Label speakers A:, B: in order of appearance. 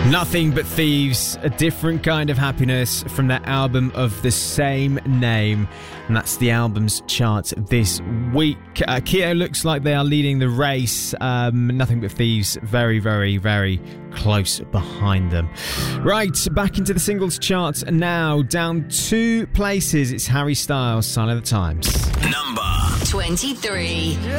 A: Nothing But Thieves, a different kind of happiness from their album of the same name. And that's the album's chart this week. Keto looks like they are leading the race. Nothing But Thieves very, very, very close behind them. Right, back into the singles chart now. Down 2 places, it's Harry Styles, Sign of the Times.
B: Number
C: 23.